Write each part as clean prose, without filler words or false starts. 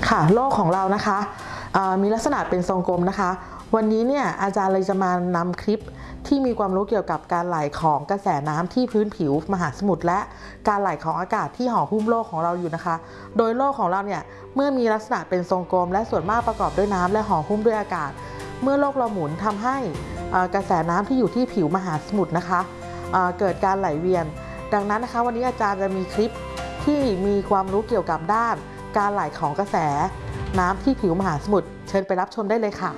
ค่ะโลกของเรานะคะมีลักษณะเป็นทรงกลมนะคะวันนี้เนี่ยอาจารย์เลยจะมานำคลิปที่มีความรู้เกี่ยวกับการไหลของกระแสน้ำที่พื้นผิวมหาสมุทรและการไหลของอากาศที่ห่อหุ้มโลกของเราอยู่นะคะโดยโลกของเราเนี่ยเมื่อมีลักษณะเป็นทรงกลมและส่วนมากประกอบด้วยน้ำและห่อหุ้มด้วยอากาศเมื่อโลกเราหมุนทำให้กระแสน้ำที่อยู่ที่ผิวมหาสมุทรนะคะเกิดการไหลเวียนดังนั้นนะคะวันนี้อาจารย์จะมีคลิปที่มีความรู้เกี่ยวกับด้านการไหลของกระแสน้ำที่ผิวมหาสมุทรเชิญไปรับชมได้เลยค่ะ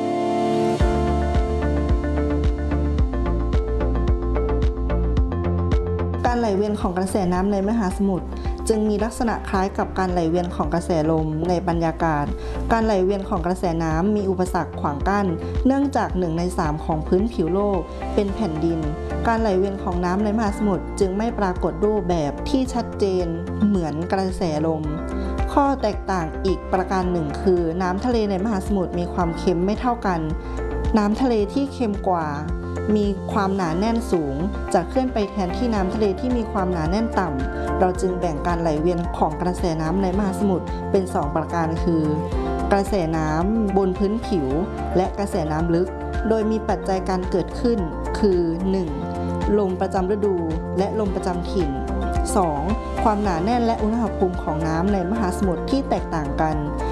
การไหลเวียนของกระแสน้ำในมหาสมุทรจึงมีลักษณะคล้ายกับการไหลเวียนของกระแสลมในบรรยากาศการไหลเวียนของกระแสน้ำมีอุปสรรคขวางกั้นเนื่องจาก1 ใน 3ของพื้นผิวโลกเป็นแผ่นดินการไหลเวียนของน้ำในมหาสมุทรจึงไม่ปรากฏรูปแบบที่ชัดเจนเหมือนกระแสลมข้อแตกต่างอีกประการหนึ่งคือน้ำทะเลในมหาสมุทรมีความเค็มไม่เท่ากันน้ำทะเลที่เค็มกว่ามีความหนาแน่นสูงจะเคลื่อนไปแทนที่น้ำทะเลที่มีความหนาแน่นต่ำเราจึงแบ่งการไหลเวียนของกระแสน้ำในมหาสมุทรเป็น2ประการคือกระแสน้ำบนพื้นผิวและกระแสน้ำลึกโดยมีปัจจัยการเกิดขึ้นคือ 1. ลมประจำฤดูและลมประจำถิ่น 2. ความหนาแน่นและอุณหภูมิของน้ำในมหาสมุทรที่แตกต่างกัน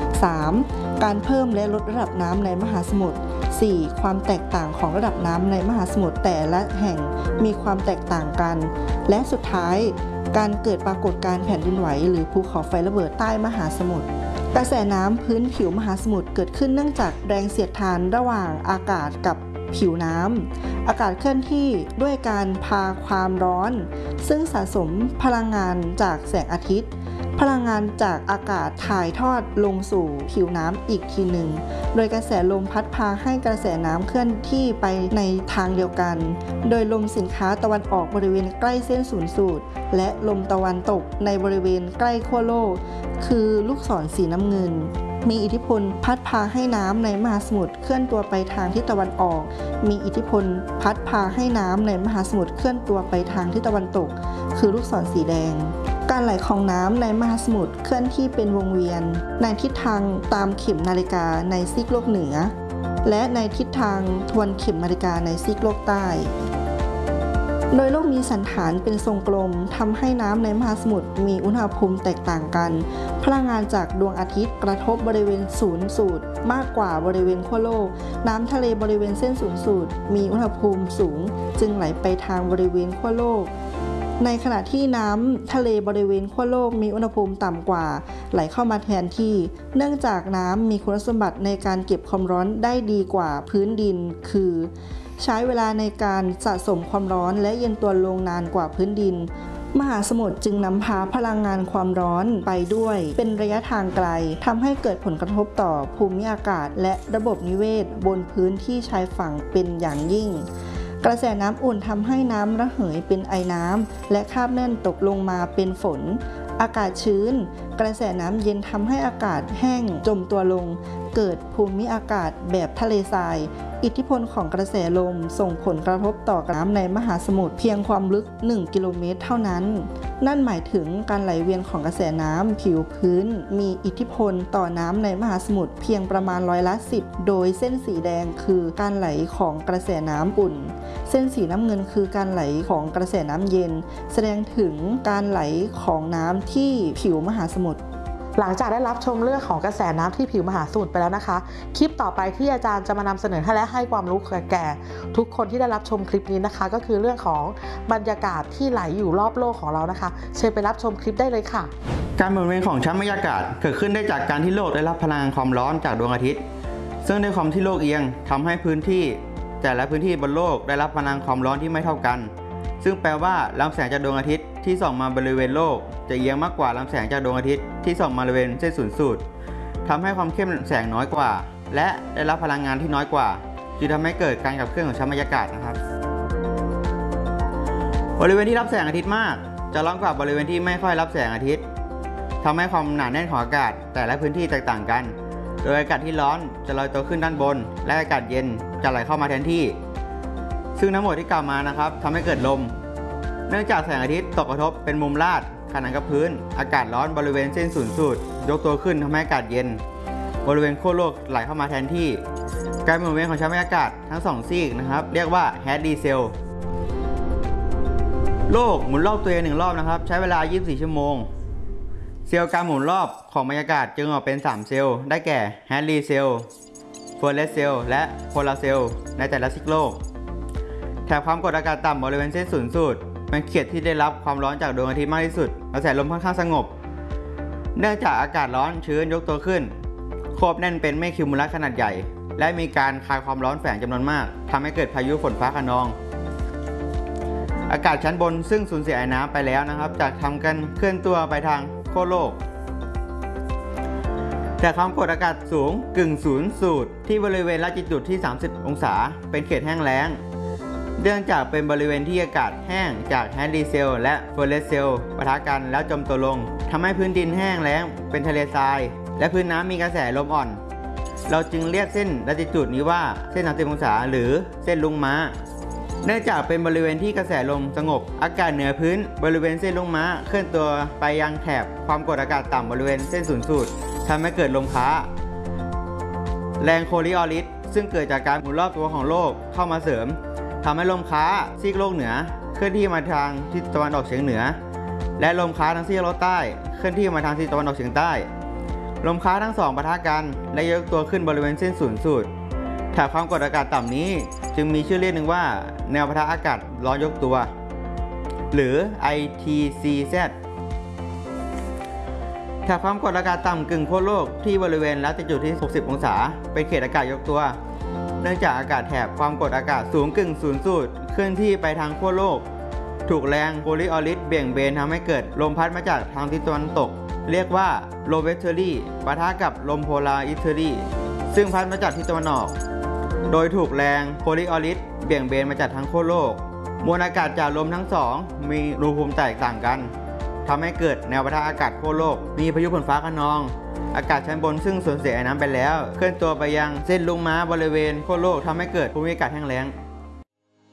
3. การเพิ่มและลดระดับน้ำในมหาสมุทร 4. ความแตกต่างของระดับน้ำในมหาสมุทรแต่ละแห่งมีความแตกต่างกันและสุดท้ายการเกิดปรากฏการณ์แผ่นดินไหวหรือภูเขาไฟระเบิดใต้มหาสมุทรกระแสน้ำพื้นผิวมหาสมุทรเกิดขึ้นเนื่องจากแรงเสียดทานระหว่างอากาศกับผิวน้ำอากาศเคลื่อนที่ด้วยการพาความร้อนซึ่งสะสมพลังงานจากแสงอาทิตย์พลังงานจากอากาศถ่ายทอดลงสู่ผิวน้ำอีกทีหนึ่งโดยกระแสลมพัดพาให้กระแสน้ำเคลื่อนที่ไปในทางเดียวกันโดยลมสินค้าตะวันออกบริเวณใกล้เส้นศูนย์สูตรและลมตะวันตกในบริเวณใกล้ขั้วโลกคือลูกศรสีน้ำเงินมีอิทธิพลพัดพาให้น้ำในมหาสมุทรเคลื่อนตัวไปทางทิศตะวันออกมีอิทธิพลพัดพาให้น้ำในมหาสมุทรเคลื่อนตัวไปทางทิศตะวันตกคือลูกศรสีแดงการไหลของน้ำในมหาสมุทรเคลื่อนที่เป็นวงเวียนในทิศทางตามเข็มนาฬิกาในซีกโลกเหนือและในทิศทางทวนเข็มนาฬิกาในซีกโลกใต้โดยโลกมีสันฐานเป็นทรงกลมทำให้น้ำในมหาสมุทรมีอุณหภูมิแตกต่างกันพลังงานจากดวงอาทิตย์กระทบบริเวณศูนย์สูตรมากกว่าบริเวณขั้วโลกน้ำทะเลบริเวณเส้นศูนย์สูตรมีอุณหภูมิสูงจึงไหลไปทางบริเวณขั้วโลกในขณะที่น้ำทะเลบริเวณขั้วโลกมีอุณหภูมิต่ำกว่าไหลเข้ามาแทนที่เนื่องจากน้ำมีคุณสมบัติในการเก็บความร้อนได้ดีกว่าพื้นดินคือใช้เวลาในการสะสมความร้อนและเย็นตัวลงนานกว่าพื้นดินมหาสมุทรจึงนำพาพลังงานความร้อนไปด้วยเป็นระยะทางไกลทำให้เกิดผลกระทบต่อภูมิอากาศและระบบนิเวศบนพื้นที่ชายฝั่งเป็นอย่างยิ่งกระแสน้ำอุ่นทำให้น้ำระเหยเป็นไอน้ำและคราบแน่นตกลงมาเป็นฝนอากาศชื้นกระแสน้ำเย็นทำให้อากาศแห้งจมตัวลงเกิดภูมิอากาศแบบทะเลทรายอิทธิพลของกระแสลมส่งผลกระทบต่อน้ำในมหาสมุทรเพียงความลึก1 กิโลเมตรเท่านั้นนั่นหมายถึงการไหลเวียนของกระแสน้ำผิวพื้นมีอิทธิพลต่อน้ำในมหาสมุทรเพียงประมาณ10%โดยเส้นสีแดงคือการไหลของกระแสน้ำอุ่นเส้นสีน้ำเงินคือการไหลของกระแสน้ำเย็นแสดงถึงการไหลของน้ำที่ผิวมหาสมุทรหลังจากได้รับชมเรื่องของกระแสน้ำที่ผิวมหาสมุทรไปแล้วนะคะคลิปต่อไปที่อาจารย์จะมานำเสนอและให้ความรู้แก่ทุกคนที่ได้รับชมคลิปนี้นะคะก็คือเรื่องของบรรยากาศที่ไหลอยู่รอบโลกของเรานะคะเชิญไปรับชมคลิปได้เลยค่ะการหมุนเวียนของชั้นบรรยากาศเกิดขึ้นได้จากการที่โลกได้รับพลังความร้อนจากดวงอาทิตย์ซึ่งด้วยความที่โลกเอียงทำให้พื้นที่แต่ละพื้นที่บนโลกได้รับพลังความร้อนที่ไม่เท่ากันซึ่งแปลว่าลำแสงจากดวงอาทิตย์ที่ส่องมาบริเวณโลกจะเอียงมากกว่าลำแสงจากดวงอาทิตย์ที่ส่องมาบริเวณเส้นศูนย์สูตรทำให้ความเข้มแสงน้อยกว่าและได้รับพลังงานที่น้อยกว่าจึงทำให้เกิดการขับเคลื่อนของชั้นบรรยากาศนะครับบริเวณที่รับแสงอาทิตย์มากจะร้อนกว่าบริเวณที่ไม่ค่อยรับแสงอาทิตย์ทำให้ความหนาแน่นของอากาศแต่ละพื้นที่แตกต่างกันโดยอากาศที่ร้อนจะลอยตัวขึ้นด้านบนและอากาศเย็นจะไหลเข้ามาแทนที่ซึ่งทั้งหมดที่กล่าวมานะครับทำให้เกิดลมเนื่องจากแสงอาทิตย์ตกกระทบเป็นมุมลาดขนานกับพื้นอากาศร้อนบริเวณเส้นศูนย์สูตรยกตัวขึ้นทำให้อากาศเย็นบริเวณขั้วโลกไหลเข้ามาแทนที่การหมุนเวียนของชั้นบรรยากาศทั้ง2ซีกนะครับเรียกว่าแฮดดีเซลโลกหมุนรอบตัวเอง1รอบนะครับใช้เวลา24ชั่วโมงเซลล์การหมุนรอบของบรรยากาศจึงออกเป็น3เซลล์ได้แก่แฮดดีเซลเฟอร์เรสเซลและโพลาร์เซลในแต่ละซีกโลกแถบความกดอากาศต่ำบริเวณเส้นศูนย์สูตรเป็นเขตที่ได้รับความร้อนจากดวงอาทิตย์มากที่สุดกระแสลมค่อนข้างสงบเนื่องจากอากาศร้อนชื้นยกตัวขึ้นควบแน่นเป็นเมฆคิวมูลัสขนาดใหญ่และมีการคายความร้อนแฝงจำนวนมากทำให้เกิดพายุฝนฟ้าคะนองอากาศชั้นบนซึ่งสูญเสียไอน้ำไปแล้วนะครับจากทำการเคลื่อนตัวไปทางขั้วโลกแต่ความกดอากาศสูงกึ่งศูนย์สูตรที่บริเวณละจิตุดที่30องศาเป็นเขตแห้งแล้งเนื่องจากเป็นบริเวณที่อากาศแห้งจากแฮดดีเซลและเฟอร์เรสเซลปะทะกันแล้วจมตัวลงทำให้พื้นดินแห้งแล้งเป็นทะเลทรายและพื้นน้ำมีกระแสลมอ่อนเราจึงเรียกเส้นละจิตุดนี้ว่าเส้น30องศาหรือเส้นลุงม้าเนื่องจากเป็นบริเวณที่กระแสลมสงบอากาศเหนือพื้นบริเวณเส้นลุงม้าเคลื่อนตัวไปยังแถบความกดอากาศต่ำบริเวณเส้นศูนย์สูตรทำให้เกิดลมค้าแรงโคลิออริสซึ่งเกิดจากการหมุนรอบตัวของโลกเข้ามาเสริมทำให้ลมค้าซีกโลกเหนือเคลื่อนที่มาทางทิศตะวันออกเฉียงเหนือและลมค้าทางซีกโลกใต้เคลื่อนที่มาทางทิศตะวันออกเฉียงใต้ลมค้าทั้งสองปะทะกันและยกตัวขึ้นบริเวณเส้นศูนย์สูตรแถบความกดอากาศต่ำนี้จึงมีชื่อเรียกหนึ่งว่าแนวปะทะอากาศร้อนยกตัวหรือ ITCZ แถบความกดอากาศต่ำกึ่งขั้วโลกที่บริเวณละติจูดที่60องศาเป็นเขตอากาศยกตัวเนื่องจากอากาศแถบความกดอากาศสูงกึ่งศูนย์สูตรเคลื่อนที่ไปทางขั้วโลกถูกแรงโคลิออริสเบี่ยงเบนทำให้เกิดลมพัดมาจากทางทิศตะวันตกเรียกว่าโลเวสเทอรี่ปะทะกับลมโพลาร์อิสเทอรี่ซึ่งพัดมาจากทิศตะวันออกโดยถูกแรงโคลิออริสเบี่ยงเบนมาจากทางขั้วโลกมวลอากาศจากลมทั้งสองมีอุณหภูมิแตกต่างกันทำให้เกิดแนวปะทะอากาศขั้วโลกมีพายุฝนฟ้าคะนองอากาศชั้นบนซึ่งสูญเสียไอน้ำไปแล้วเคลื่อนตัวไปยังเส้นลุงม้าบริเวณขั้วโลกทำให้เกิดภูมิอากาศแห้งแล้ง